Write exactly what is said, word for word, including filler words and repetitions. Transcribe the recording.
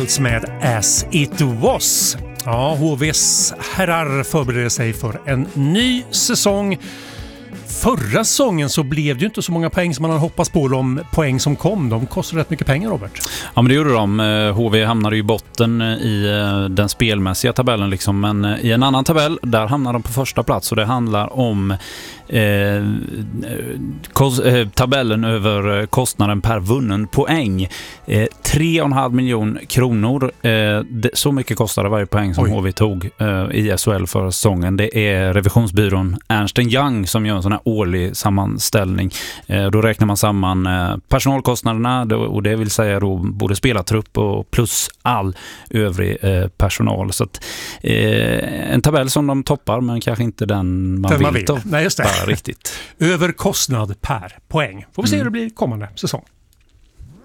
Beatles med As It Was. Ja, H V:s herrar förbereder sig för en ny säsong. Förra säsongen så blev det ju inte så många poäng som man hade hoppats på. De poäng som kom, de kostade rätt mycket pengar, Robert. Ja, men det gjorde de. H V hamnade i botten i den spelmässiga tabellen liksom, men i en annan tabell där hamnar de på första plats, och det handlar om eh, kos, eh, tabellen över kostnaden per vunnen poäng. Eh, tre och en halv miljon kronor. Eh, det, så mycket kostade varje poäng som Oj. H V tog eh, i S H L för säsongen. Det är revisionsbyrån Ernst and Young som gör en sån här årlig sammanställning. Eh, då räknar man samman eh, personalkostnaderna, då, och det vill säga då både spelartrupp och plus all övrig eh, personal. Så att, eh, en tabell som de toppar, men kanske inte den man den vill, man vill. Nej, just det. Riktigt. Över kostnad per poäng. Får vi se mm. hur det blir kommande säsong.